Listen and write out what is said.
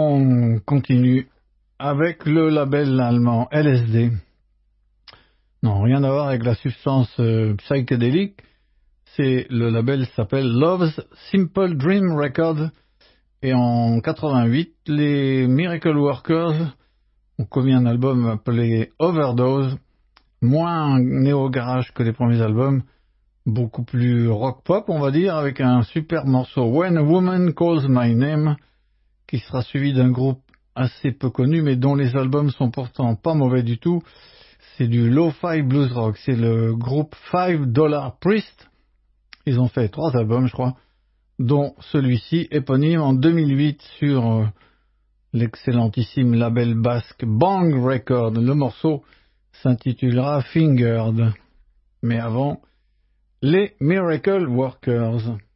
On continue avec le label allemand LSD. Non, rien à voir avec la substance psychédélique. Le label s'appelle Love's Simple Dream Records. Et en 88, les Miracle Workers ont commis un album appelé Overdose, moins néo-garage que les premiers albums, beaucoup plus rock-pop, on va dire, avec un super morceau When a Woman Calls My Name, qui sera suivi d'un groupe assez peu connu, mais dont les albums sont pourtant pas mauvais du tout. C'est du lo-fi blues rock. C'est le groupe $5 Priest. Ils ont fait 3 albums, je crois, dont celui-ci, éponyme en 2008 sur l'excellentissime label basque Bang Record. Le morceau s'intitulera Fingered. Mais avant, les Miracle Workers.